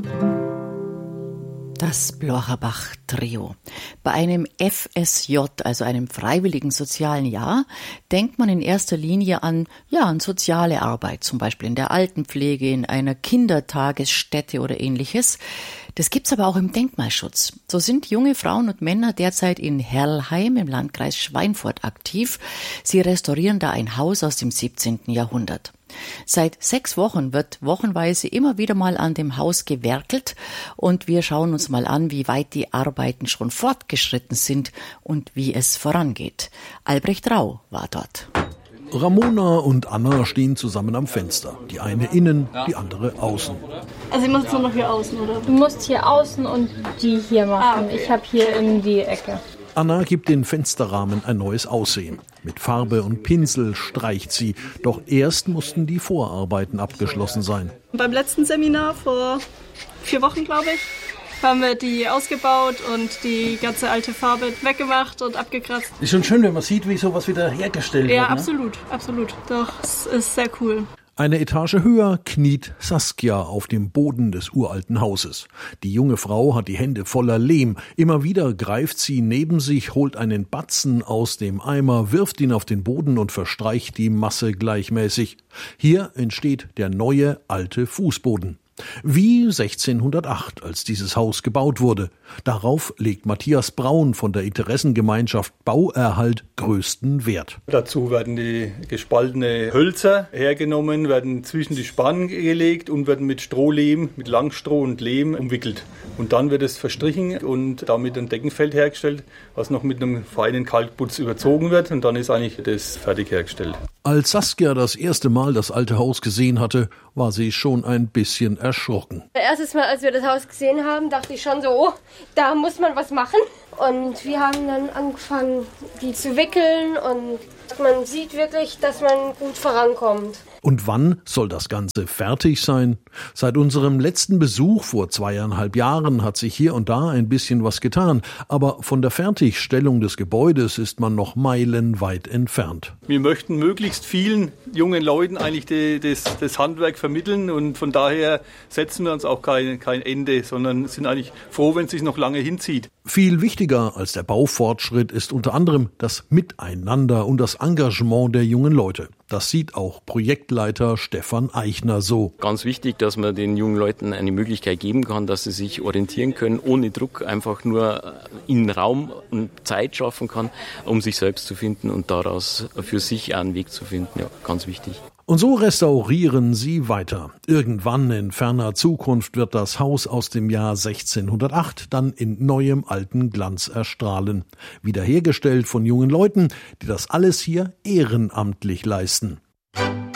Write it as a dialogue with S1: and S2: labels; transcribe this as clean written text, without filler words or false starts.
S1: Das Blocher-Bach-Trio. Bei einem FSJ, also einem freiwilligen sozialen Jahr, denkt man in erster Linie an soziale Arbeit, zum Beispiel in der Altenpflege, in einer Kindertagesstätte oder ähnliches. Das gibt's aber auch im Denkmalschutz. So sind junge Frauen und Männer derzeit in Herlheim im Landkreis Schweinfurt aktiv. Sie restaurieren da ein Haus aus dem 17. Jahrhundert. Seit 6 Wochen wird wochenweise immer wieder mal an dem Haus gewerkelt und wir schauen uns mal an, wie weit die Arbeiten schon fortgeschritten sind und wie es vorangeht. Albrecht Rau war dort.
S2: Ramona und Anna stehen zusammen am Fenster. Die eine innen, die andere außen.
S3: Also ich muss jetzt nur noch hier außen, oder?
S4: Du musst hier außen und die hier machen. Okay. Ich habe hier in die Ecke.
S2: Anna gibt den Fensterrahmen ein neues Aussehen. Mit Farbe und Pinsel streicht sie. Doch erst mussten die Vorarbeiten abgeschlossen sein.
S3: Beim letzten Seminar vor 4 Wochen, glaube ich, haben wir die ausgebaut und die ganze alte Farbe weggemacht und abgekratzt.
S5: Ist schon schön, wenn man sieht, wie sowas wieder hergestellt wird.
S3: Ja, absolut, absolut. Doch, es ist sehr cool.
S2: Eine Etage höher kniet Saskia auf dem Boden des uralten Hauses. Die junge Frau hat die Hände voller Lehm. Immer wieder greift sie neben sich, holt einen Batzen aus dem Eimer, wirft ihn auf den Boden und verstreicht die Masse gleichmäßig. Hier entsteht der neue alte Fußboden. Wie 1608, als dieses Haus gebaut wurde. Darauf legt Matthias Braun von der Interessengemeinschaft Bauerhalt größten Wert.
S6: Dazu werden die gespaltene Hölzer hergenommen, werden zwischen die Spannen gelegt und werden mit Strohlehm, mit Langstroh und Lehm umwickelt. Und dann wird es verstrichen und damit ein Deckenfeld hergestellt, was noch mit einem feinen Kalkputz überzogen wird und dann ist eigentlich das fertig hergestellt.
S2: Als Saskia das erste Mal das alte Haus gesehen hatte, war sie schon ein bisschen erschrocken.
S4: Erstes Mal, als wir das Haus gesehen haben, dachte ich schon so, oh, da muss man was machen. Und wir haben dann angefangen, die zu wickeln und man sieht wirklich, dass man gut vorankommt.
S2: Und wann soll das Ganze fertig sein? Seit unserem letzten Besuch vor 2,5 Jahren hat sich hier und da ein bisschen was getan. Aber von der Fertigstellung des Gebäudes ist man noch meilenweit entfernt.
S6: Wir möchten möglichst vielen jungen Leuten eigentlich das Handwerk vermitteln und von daher setzen wir uns auch kein Ende, sondern sind eigentlich froh, wenn es sich noch lange hinzieht.
S2: Viel wichtiger als der Baufortschritt ist unter anderem das Miteinander und das Engagement der jungen Leute. Das sieht auch Projektleiter Stefan Eichner so.
S7: Ganz wichtig, dass man den jungen Leuten eine Möglichkeit geben kann, dass sie sich orientieren können, ohne Druck, einfach nur in Raum und Zeit schaffen kann, um sich selbst zu finden und daraus für sich einen Weg zu finden. Ja, ganz wichtig.
S2: Und so restaurieren sie weiter. Irgendwann in ferner Zukunft wird das Haus aus dem Jahr 1608 dann in neuem alten Glanz erstrahlen. Wiederhergestellt von jungen Leuten, die das alles hier ehrenamtlich leisten.